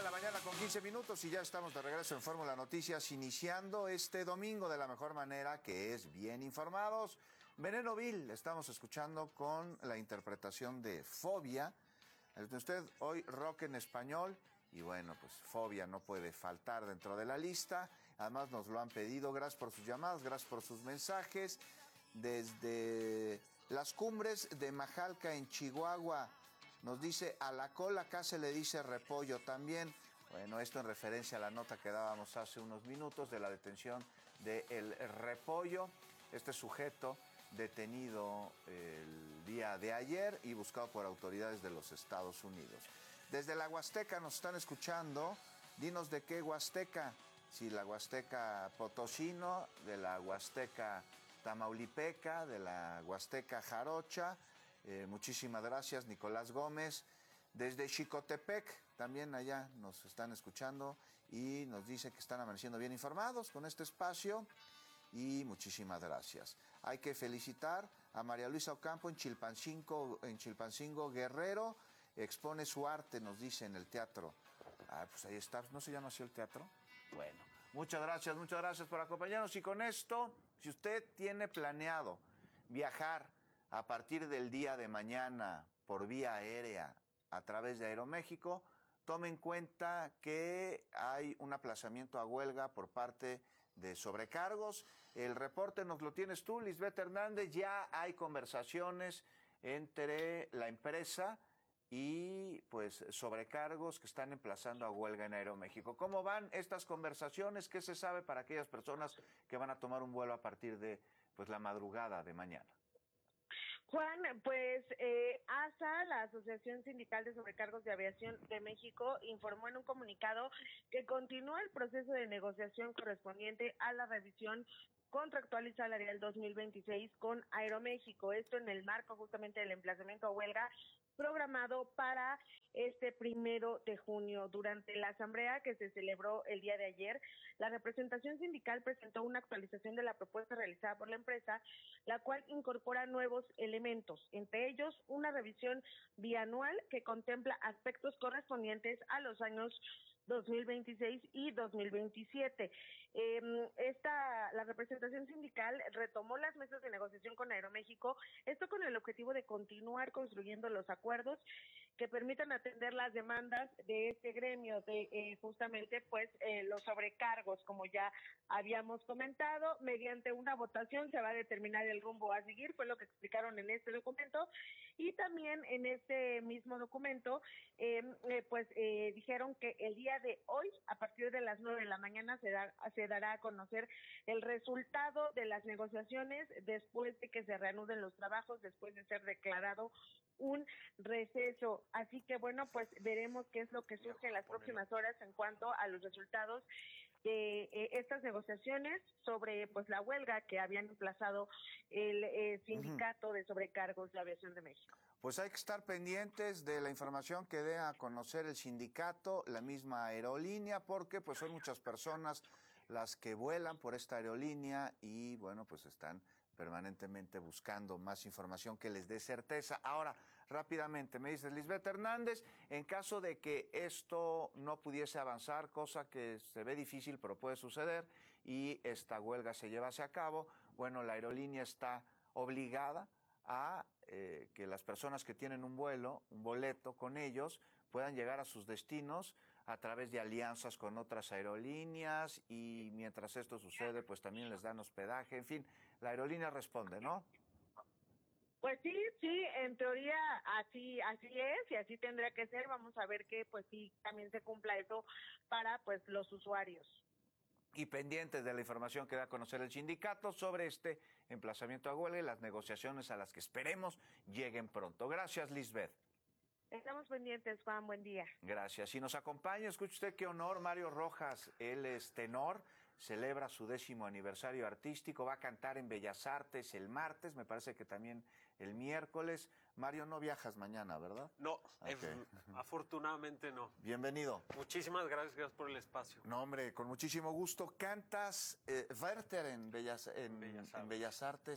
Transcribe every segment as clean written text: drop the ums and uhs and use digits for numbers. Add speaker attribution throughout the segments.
Speaker 1: la mañana con 15 minutos y ya estamos de regreso en Fórmula Noticias, iniciando este domingo de la mejor manera, que es bien informados. Veneno Vil, estamos escuchando con la interpretación de Fobia. Usted hoy rock en español y bueno, pues Fobia no puede faltar dentro de la lista. Además nos lo han pedido, gracias por sus llamadas, gracias por sus mensajes. Desde las cumbres de Majalca en Chihuahua, nos dice, a la cola acá se le dice repollo también. Bueno, esto en referencia a la nota que dábamos hace unos minutos de la detención del repollo. Este sujeto detenido el día de ayer y buscado por autoridades de los Estados Unidos. Desde la Huasteca nos están escuchando. Dinos de qué Huasteca. Si la Huasteca Potosino, de la Huasteca Tamaulipeca, de la Huasteca Jarocha. Muchísimas gracias, Nicolás Gómez. Desde Xicotepec, también allá nos están escuchando y nos dice que están amaneciendo bien informados con este espacio. Y muchísimas gracias. Hay que felicitar a María Luisa Ocampo en Chilpancingo, Guerrero. Expone su arte, nos dice, en el teatro. Pues ahí está. ¿No se llama así el teatro? Bueno, muchas gracias por acompañarnos. Y con esto, si usted tiene planeado viajar a partir del día de mañana por vía aérea a través de Aeroméxico, tome en cuenta que hay un aplazamiento a huelga por parte de sobrecargos. El reporte nos lo tienes tú, Lisbeth Hernández. Ya hay conversaciones entre la empresa y pues sobrecargos que están emplazando a huelga en Aeroméxico. ¿Cómo van estas conversaciones? ¿Qué se sabe para aquellas personas que van a tomar un vuelo a partir de pues la madrugada de mañana?
Speaker 2: Juan, pues ASA, la Asociación Sindical de Sobrecargos de Aviación de México, informó en un comunicado que continúa el proceso de negociación correspondiente a la revisión contractual y salarial 2026 con Aeroméxico. Esto en el marco justamente del emplazamiento a huelga programado para este 1 de junio. Durante la asamblea que se celebró el día de ayer, la representación sindical presentó una actualización de la propuesta realizada por la empresa, la cual incorpora nuevos elementos, entre ellos una revisión bianual que contempla aspectos correspondientes a los años 2026 y 2027. La representación sindical retomó las mesas de negociación con Aeroméxico, esto con el objetivo de continuar construyendo los acuerdos que permitan atender las demandas de este gremio, de justamente pues los sobrecargos, como ya habíamos comentado. Mediante una votación se va a determinar el rumbo a seguir, fue lo que explicaron en este documento, y también en este mismo documento dijeron que el día de hoy, a partir de las 9 de la mañana, se dará a conocer el resultado de las negociaciones después de que se reanuden los trabajos, después de ser declarado un receso. Así que bueno, pues veremos qué es lo que surge en las próximas horas en cuanto a los resultados de estas negociaciones sobre pues la huelga que habían emplazado el sindicato de sobrecargos de aviación de México.
Speaker 1: Pues hay que estar pendientes de la información que dé a conocer el sindicato, la misma aerolínea, porque pues son muchas personas las que vuelan por esta aerolínea y bueno, pues están permanentemente buscando más información que les dé certeza. Ahora, rápidamente, me dices, Lisbeth Hernández, en caso de que esto no pudiese avanzar, cosa que se ve difícil pero puede suceder, y esta huelga se llevase a cabo, bueno, la aerolínea está obligada a que las personas que tienen un boleto con ellos, puedan llegar a sus destinos a través de alianzas con otras aerolíneas, y mientras esto sucede, pues también les dan hospedaje. En fin, la aerolínea responde, ¿no?
Speaker 2: Pues sí, en teoría así es y así tendría que ser. Vamos a ver que pues sí también se cumpla eso para pues los usuarios.
Speaker 1: Y pendientes de la información que da a conocer el sindicato sobre este emplazamiento a huelga y las negociaciones a las que esperemos lleguen pronto. Gracias, Lisbeth.
Speaker 2: Estamos pendientes, Juan, buen día.
Speaker 1: Gracias. Y nos acompaña, escuche usted qué honor, Mario Rojas. Él es tenor, celebra su 10º aniversario artístico, va a cantar en Bellas Artes el martes, me parece que también el miércoles. Mario, no viajas mañana, ¿verdad?
Speaker 3: No,
Speaker 1: okay.
Speaker 3: Afortunadamente no.
Speaker 1: Bienvenido.
Speaker 3: Muchísimas gracias por el espacio.
Speaker 1: No, hombre, con muchísimo gusto. Cantas Werther en Bellas Artes.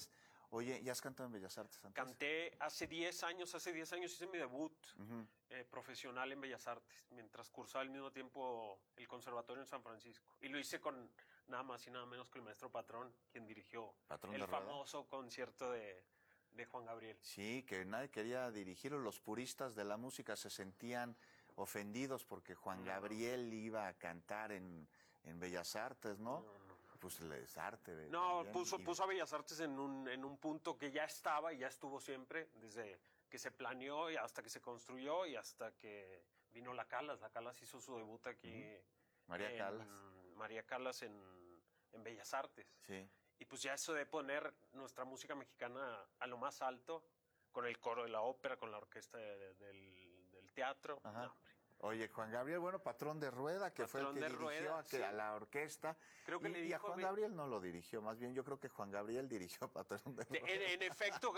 Speaker 1: Oye, ¿ya has cantado en Bellas Artes antes?
Speaker 3: Canté hace 10 años hice mi debut profesional en Bellas Artes, mientras cursaba al mismo tiempo el conservatorio en San Francisco. Y lo hice con nada más y nada menos que el maestro Patrón, quien dirigió
Speaker 1: ¿Patrón
Speaker 3: el
Speaker 1: de Rueda?
Speaker 3: famoso concierto de Juan Gabriel.
Speaker 1: Sí, que nadie quería dirigirlo. Los puristas de la música se sentían ofendidos porque Juan Gabriel iba a cantar en Bellas Artes, ¿no? Pues es arte.
Speaker 3: No,
Speaker 1: también,
Speaker 3: puso a Bellas Artes en un punto que ya estaba y ya estuvo siempre, desde que se planeó y hasta que se construyó y hasta que vino la Calas. La Calas hizo su debut aquí.
Speaker 1: María Callas.
Speaker 3: María Callas en Bellas Artes.
Speaker 1: Sí.
Speaker 3: Y pues ya eso de poner nuestra música mexicana a lo más alto, con el coro de la ópera, con la orquesta del teatro.
Speaker 1: Ajá.
Speaker 3: No, hombre.
Speaker 1: Oye, Juan Gabriel, bueno, Patrón de Rueda, que fue el que
Speaker 3: Patrón de
Speaker 1: dirigió
Speaker 3: Rueda,
Speaker 1: a
Speaker 3: sí.
Speaker 1: la orquesta.
Speaker 3: Creo que le
Speaker 1: Y a
Speaker 3: dijo
Speaker 1: Juan Gabriel no lo dirigió, más bien yo creo que Juan Gabriel dirigió a Patrón de Rueda.
Speaker 3: En efecto,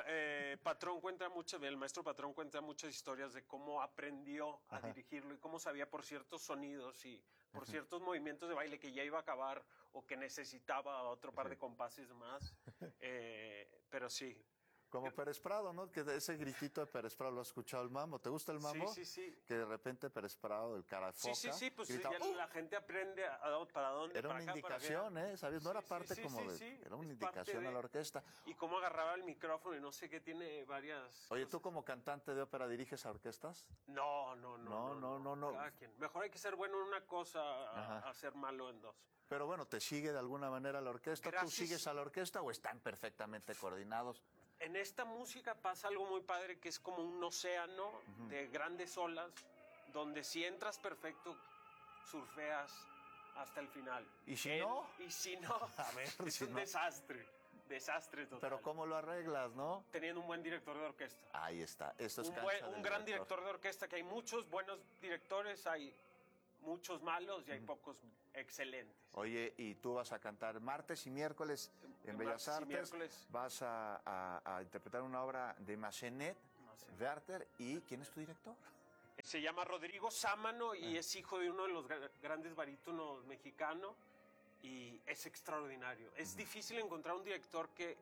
Speaker 3: el maestro Patrón cuenta muchas historias de cómo aprendió a dirigirlo y cómo sabía por ciertos sonidos y por ciertos movimientos de baile que ya iba a acabar o que necesitaba otro par de compases más. Pero sí.
Speaker 1: Como Pérez Prado, ¿no? Que ese gritito de Pérez Prado, ¿lo has escuchado el mambo? ¿Te gusta el mambo?
Speaker 3: Sí.
Speaker 1: Que de repente Pérez Prado, el cara de foca,
Speaker 3: Sí, pues
Speaker 1: gritaba,
Speaker 3: ya la gente aprende para dónde,
Speaker 1: era
Speaker 3: para
Speaker 1: una
Speaker 3: acá,
Speaker 1: indicación,
Speaker 3: para allá.
Speaker 1: ¿eh? ¿Sabes? No era parte
Speaker 3: Sí,
Speaker 1: como
Speaker 3: sí,
Speaker 1: de...
Speaker 3: sí.
Speaker 1: Era una
Speaker 3: Es
Speaker 1: indicación
Speaker 3: parte
Speaker 1: a la orquesta.
Speaker 3: Y cómo agarraba el micrófono y no sé qué, tiene varias
Speaker 1: Oye,
Speaker 3: cosas.
Speaker 1: ¿tú como cantante de ópera diriges a orquestas?
Speaker 3: No.
Speaker 1: No.
Speaker 3: Mejor hay que ser bueno en una cosa
Speaker 1: Ajá.
Speaker 3: a ser malo en dos.
Speaker 1: Pero bueno, ¿te sigue de alguna manera la orquesta?
Speaker 3: Gracias.
Speaker 1: ¿Tú sigues a la orquesta o están perfectamente coordinados?
Speaker 3: En esta música pasa algo muy padre que es como un océano de grandes olas donde si entras perfecto, surfeas hasta el final.
Speaker 1: ¿Y si no?
Speaker 3: Y si no,
Speaker 1: A ver,
Speaker 3: es
Speaker 1: si
Speaker 3: un
Speaker 1: no.
Speaker 3: desastre total.
Speaker 1: Pero ¿cómo lo arreglas, no?
Speaker 3: Teniendo un buen director de orquesta.
Speaker 1: Ahí está, esto es
Speaker 3: Un
Speaker 1: cancha del
Speaker 3: gran director de orquesta, que hay muchos buenos directores, hay muchos malos y hay pocos excelentes.
Speaker 1: Oye, y tú vas a cantar martes y miércoles en Bellas
Speaker 3: Martes y
Speaker 1: Artes.
Speaker 3: miércoles.
Speaker 1: Vas a interpretar una obra de Massenet, Werther, ¿y quién es tu director?
Speaker 3: Se llama Rodrigo Sámano y es hijo de uno de los grandes barítonos mexicanos y es extraordinario. Es difícil encontrar un director que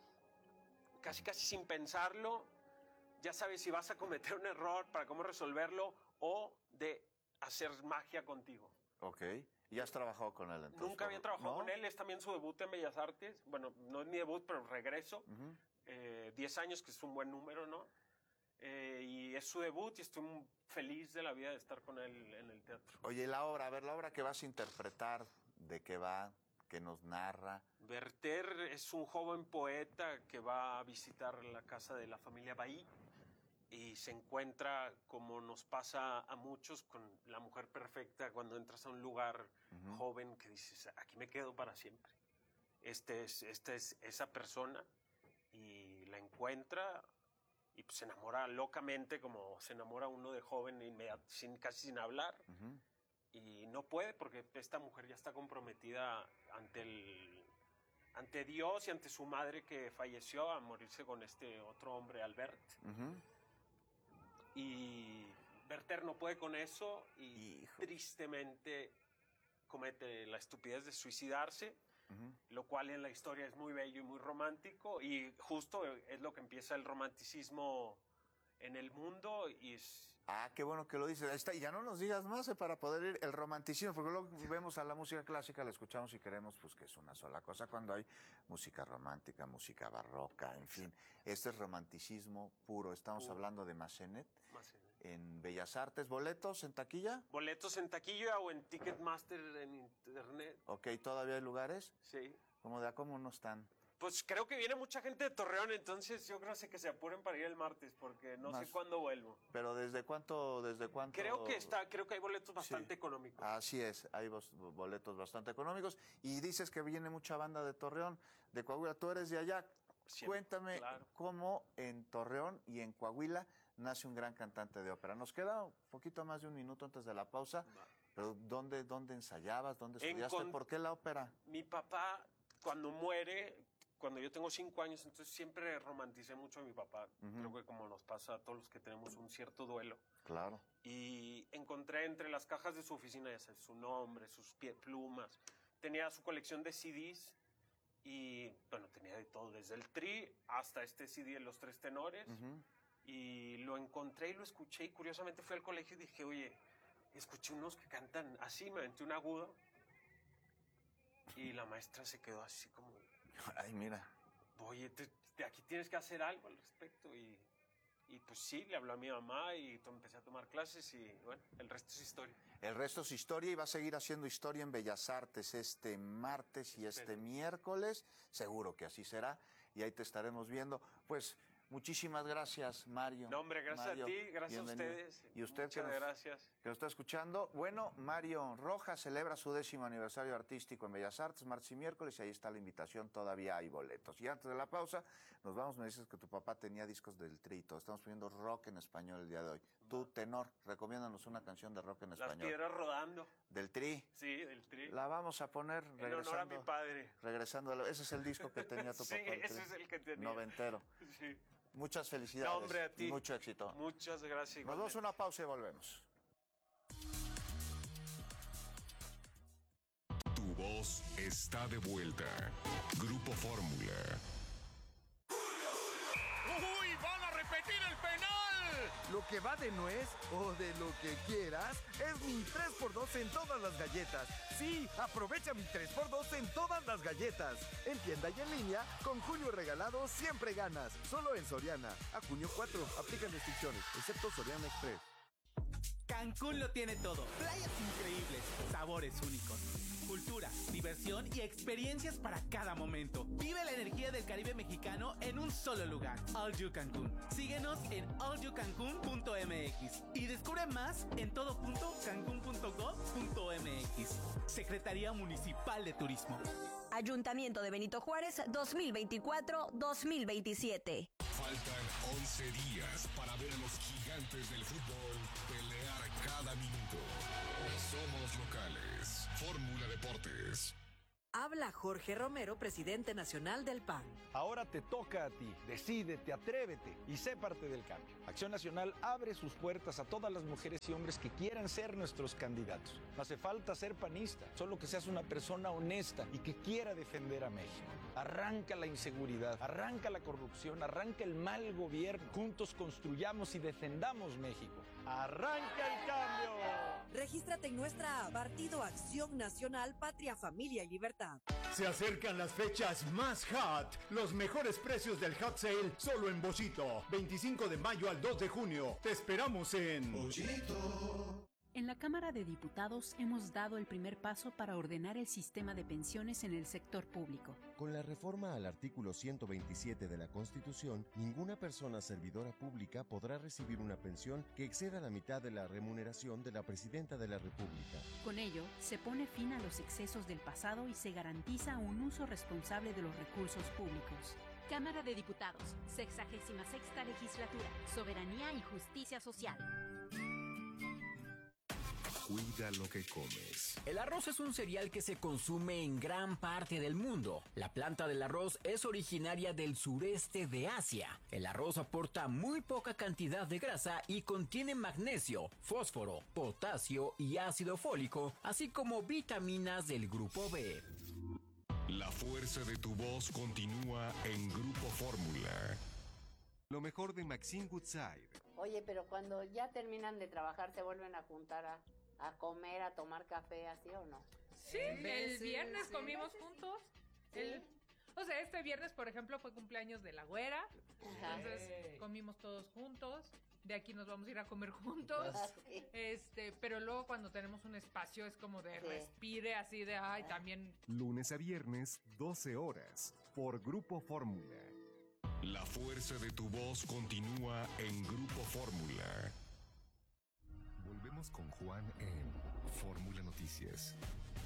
Speaker 3: casi sin pensarlo ya sabe si vas a cometer un error, para cómo resolverlo o de hacer magia contigo.
Speaker 1: Ok. ¿Y has trabajado con él entonces?
Speaker 3: Nunca había trabajado
Speaker 1: ¿No?
Speaker 3: con él, es también su debut en Bellas Artes. Bueno, no es mi debut, pero regreso. 10 años, que es un buen número, ¿no? Y es su debut y estoy feliz de la vida de estar con él en el teatro.
Speaker 1: Oye, la obra que vas a interpretar, ¿de qué va? ¿Qué nos narra?
Speaker 3: Werther es un joven poeta que va a visitar la casa de la familia Bailly y se encuentra, como nos pasa a muchos, con la mujer perfecta cuando entras a un lugar joven que dices, aquí me quedo para siempre. Este es esa persona y la encuentra y pues se enamora locamente, como se enamora uno de joven casi sin hablar. Y no puede porque esta mujer ya está comprometida ante Dios y ante su madre, que falleció a morirse con este otro hombre, Albert. Y Werther no puede con eso y tristemente comete la estupidez de suicidarse, lo cual en la historia es muy bello y muy romántico, y justo es lo que empieza el romanticismo en el mundo y es...
Speaker 1: Ah, qué bueno que lo dices. Ahí está. Y ya no nos digas más para poder ir el romanticismo, porque luego vemos a la música clásica, la escuchamos y queremos pues que es una sola cosa, cuando hay música romántica, música barroca, en fin. Este es romanticismo puro. Estamos hablando de Massenet en Bellas Artes. ¿Boletos en taquilla?
Speaker 3: Boletos en taquilla o en Ticketmaster en internet.
Speaker 1: Ok, ¿todavía hay lugares?
Speaker 3: Sí.
Speaker 1: ¿Cómo no están?
Speaker 3: Pues creo que viene mucha gente de Torreón, entonces yo creo que se apuren para ir el martes, porque no sé cuándo vuelvo.
Speaker 1: ¿Pero desde cuánto?
Speaker 3: Creo que hay boletos bastante económicos.
Speaker 1: Así es, hay boletos bastante económicos. Y dices que viene mucha banda de Torreón, de Coahuila. Tú eres de allá. Cuéntame cómo en Torreón y en Coahuila nace un gran cantante de ópera. Nos queda un poquito más de un minuto antes de la pausa. Pero ¿dónde ensayabas? ¿Dónde estudiaste? ¿Por qué la ópera?
Speaker 3: Mi papá, cuando muere... Cuando yo tengo 5 años, entonces siempre romanticé mucho a mi papá. Creo que como nos pasa a todos los que tenemos un cierto duelo.
Speaker 1: Claro.
Speaker 3: Y encontré entre las cajas de su oficina, ya sabes, su nombre, sus plumas. Tenía su colección de CDs Y bueno, tenía de todo, desde el Tri hasta este CD de Los Tres Tenores. Y lo encontré y lo escuché, y curiosamente fui al colegio y dije, oye, escuché unos que cantan así, me aventé un agudo. Y la maestra se quedó así como...
Speaker 1: Ay, mira.
Speaker 3: Oye, de aquí tienes que hacer algo al respecto. Y pues sí, le habló a mi mamá y empecé a tomar clases y bueno, el resto es historia.
Speaker 1: El resto es historia y va a seguir haciendo historia en Bellas Artes este martes y este miércoles. Seguro que así será y ahí te estaremos viendo. Pues muchísimas gracias, Mario.
Speaker 3: No, hombre, gracias
Speaker 1: Mario,
Speaker 3: a ti, gracias
Speaker 1: bienvenido.
Speaker 3: a ustedes.
Speaker 1: Y usted
Speaker 3: muchas gracias.
Speaker 1: Que nos está escuchando. Bueno, Mario Rojas celebra su 10º aniversario artístico en Bellas Artes, martes y miércoles, y ahí está la invitación, todavía hay boletos. Y antes de la pausa, nos vamos, me dices que tu papá tenía discos del Tri, estamos poniendo rock en español el día de hoy. Tú, tenor, recomiéndanos una canción de rock en español.
Speaker 3: Las Piedras Rodando.
Speaker 1: ¿Del Tri?
Speaker 3: Sí, del Tri.
Speaker 1: La vamos a poner
Speaker 3: en honor a mi padre.
Speaker 1: Regresando, ese es el disco que tenía tu papá.
Speaker 3: Sí, ese es el que tenía.
Speaker 1: Noventero.
Speaker 3: Sí.
Speaker 1: Muchas felicidades.
Speaker 3: No, hombre, a ti.
Speaker 1: Y mucho éxito.
Speaker 3: Muchas gracias.
Speaker 1: Nos damos una pausa y volvemos.
Speaker 4: Tu voz está de vuelta. Grupo Fórmula.
Speaker 5: ¡Uy! ¡Van a repetir el penal!
Speaker 6: Lo que va de nuez o de lo que quieras es mi 3x2 en todas las galletas. Sí, aprovecha mi 3x2 en todas las galletas. En tienda y en línea, con junio regalado siempre ganas. Solo en Soriana. A junio 4, aplican restricciones, excepto Soriana Express.
Speaker 7: Cancún lo tiene todo. Playas increíbles, sabores únicos, cultura, diversión y experiencias para cada momento. Vive la energía del Caribe mexicano en un solo lugar. All You Cancún. Síguenos en allyoucancun.mx y descubre más en todo.cancun.gov.mx. Secretaría Municipal de Turismo.
Speaker 8: Ayuntamiento de Benito Juárez 2024-2027.
Speaker 4: Faltan 11 días para ver a los gigantes del fútbol pelear cada minuto. Somos locales. Fórmula Deportes.
Speaker 9: Habla Jorge Romero, presidente nacional del PAN.
Speaker 10: Ahora te toca a ti. Decídete, atrévete y sé parte del cambio. Acción Nacional abre sus puertas a todas las mujeres y hombres que quieran ser nuestros candidatos. No hace falta ser panista, solo que seas una persona honesta y que quiera defender a México. Arranca la inseguridad, arranca la corrupción, arranca el mal gobierno. Juntos construyamos y defendamos México. ¡Arranca el cambio!
Speaker 9: Regístrate en nuestra app Partido Acción Nacional, Patria, Familia y Libertad.
Speaker 11: Se acercan las fechas más hot. Los mejores precios del hot sale solo en Bollito. 25 de mayo al 2 de junio. Te esperamos en Bollito.
Speaker 12: En la Cámara de Diputados hemos dado el primer paso para ordenar el sistema de pensiones en el sector público.
Speaker 13: Con la reforma al artículo 127 de la Constitución, ninguna persona servidora pública podrá recibir una pensión que exceda la mitad de la remuneración de la Presidenta de la República.
Speaker 12: Con ello, se pone fin a los excesos del pasado y se garantiza un uso responsable de los recursos públicos.
Speaker 14: Cámara de Diputados, 66ª Legislatura, Soberanía y Justicia Social.
Speaker 4: Cuida lo que comes.
Speaker 15: El arroz es un cereal que se consume en gran parte del mundo. La planta del arroz es originaria del sureste de Asia. El arroz aporta muy poca cantidad de grasa y contiene magnesio, fósforo, potasio y ácido fólico, así como vitaminas del grupo B.
Speaker 4: La fuerza de tu voz continúa en Grupo Fórmula.
Speaker 16: Lo mejor de Maxine Woodside.
Speaker 17: Oye, pero cuando ya terminan de trabajar, ¿se vuelven a juntar a comer, a tomar café, así o no?
Speaker 18: Sí, el viernes comimos juntos. O sea, este viernes, por ejemplo, fue cumpleaños de la güera. Entonces comimos todos juntos. De aquí nos vamos a ir a comer juntos. Pero luego cuando tenemos un espacio es como de respire, así de también.
Speaker 16: Lunes a viernes, 12 horas, por Grupo Fórmula.
Speaker 4: La fuerza de tu voz continúa en Grupo Fórmula.
Speaker 19: Volvemos con Juan en Fórmula Noticias.